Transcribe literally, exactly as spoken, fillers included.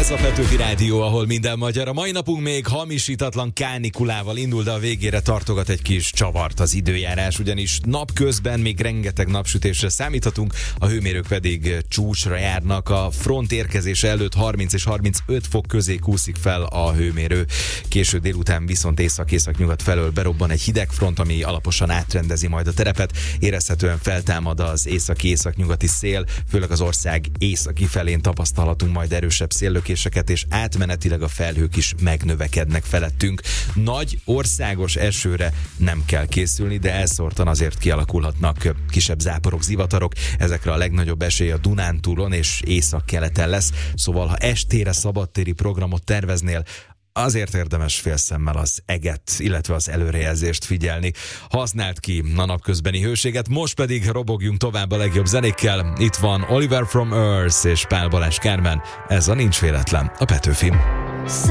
Ez a Petőfi Rádió, ahol minden magyar. A mai napunk még hamisítatlan kánikulával indul, de a végére tartogat egy kis csavart az időjárás, ugyanis napközben még rengeteg napsütésre számíthatunk, a hőmérők pedig csúcsra járnak. A front érkezése előtt harminc és harmincöt fok közé kúszik fel a hőmérő. Késő délután viszont észak-észak-nyugat felől berobban egy hideg front, ami alaposan átrendezi majd a terepet. Érezhetően feltámad az északi-észak-nyugati szél, főleg az ország északi felén tapasztalhatunk majd erősebb széllökéseket, és átmenetileg a felhők is megnövekednek felettünk. Nagy országos esőre nem kell készülni, de elszórtan azért kialakulhatnak kisebb záporok, zivatarok. Ezekre a legnagyobb esély a Dunántúlon és északkeleten lesz, szóval ha estére szabadtéri programot terveznél, azért érdemes félszemmel az eget, illetve az előrejelzést figyelni. Használd ki a napközbeni hőséget, most pedig robogjunk tovább a legjobb zenékkel. Itt van Oliver from Earth és Pál Balázs Kármen. Ez a Nincs Véletlen, a Petőfi.